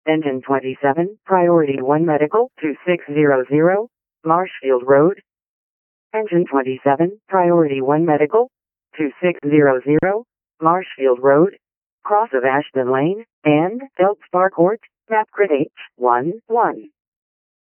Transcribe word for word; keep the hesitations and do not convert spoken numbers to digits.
Engine twenty-seven, Priority one Medical, two six zero zero, Marshfield Road. Engine twenty-seven, Priority one Medical, two six zero zero, Marshfield Road, cross of Ashton Lane, and Phelps Park Court, Mapgrid H one one.